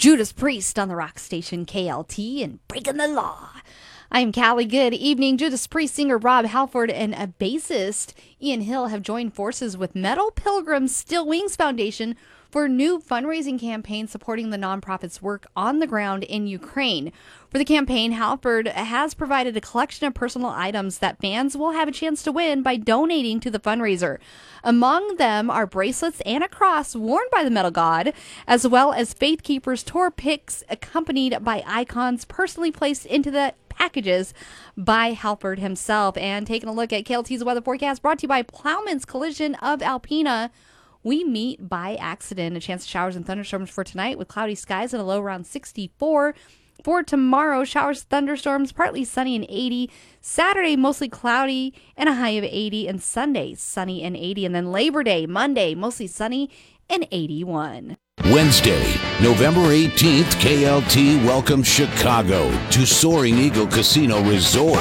Judas Priest on the rock station KLT and Breaking the Law. I'm Callie. Good evening. Judas Priest singer Rob Halford and a bassist Ian Hill have joined forces with Metal Pilgrims Still Wings Foundation for a new fundraising campaign supporting the nonprofit's work on the ground in Ukraine. For the campaign, Halford has provided a collection of personal items that fans will have a chance to win by donating to the fundraiser. Among them are bracelets and a cross worn by the metal god, as well as Faith Keepers tour pics accompanied by icons personally placed into the packages by Halford himself. And taking a look at KLT's weather forecast, brought to you by Plowman's Collision of Alpena. We meet by accident. A chance of showers and thunderstorms for tonight with cloudy skies and a low around 64. For tomorrow, showers, thunderstorms, partly sunny and 80. Saturday, mostly cloudy and a high of 80. And Sunday, sunny and 80. And then Labor Day, Monday, mostly sunny and 81. Wednesday, November 18th, KLT welcomes Chicago to Soaring Eagle Casino Resort.